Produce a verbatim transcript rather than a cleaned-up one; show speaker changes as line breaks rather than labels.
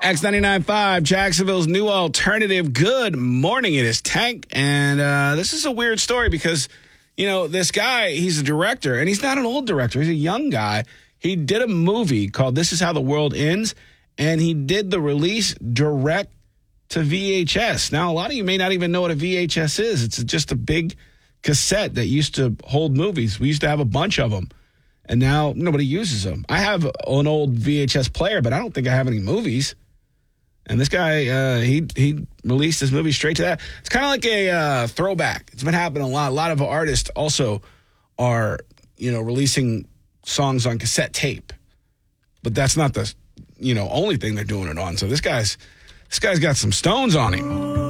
X ninety-nine point five, Jacksonville's new alternative. Good morning. It is Tank. And uh, this is a weird story because, you know, this guy, he's a director, and he's not an old director. He's a young guy. He did a movie called This Is How the World Ends, and he did the release direct to V H S. Now, a lot of you may not even know what a V H S is. It's just a big cassette that used to hold movies. We used to have a bunch of them, and now nobody uses them. I have an old V H S player, but I don't think I have any movies. And this guy, uh, he he released this movie straight to that. It's kind of like a uh, throwback. It's been happening a lot. A lot of artists also are, you know, releasing songs on cassette tape. But that's not the, you know, only thing they're doing it on. So this guy's this guy's got some stones on him.